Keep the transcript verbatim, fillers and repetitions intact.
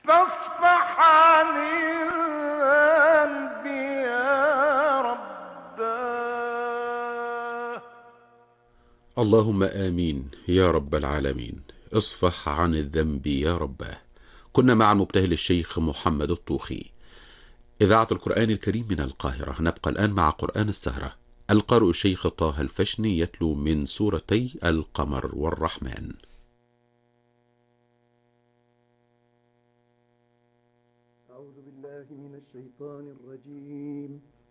فاصفح عن الذنب يا رباه. اللهم آمين يا رب العالمين. اصفح عن الذنب يا رباه. كنا مع المبتهل الشيخ محمد الطوخي، إذاعة القرآن الكريم من القاهرة. نبقى الآن مع قرآن السهرة. القارئ الشيخ طه الفشني يتلو من سورتي القمر والرحمن. أعوذ بالله من الشيطان الرجيم.